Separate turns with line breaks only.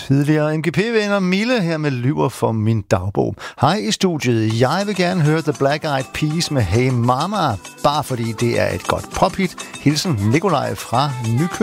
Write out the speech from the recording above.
Tidligere MGP-venner Mille her med Lyver for min dagbog. Hej i studiet. Jeg vil gerne høre The Black Eyed Peas med Hey Mama, bare fordi det er et godt pophit. Hilsen Nikolaj fra Nykøbing.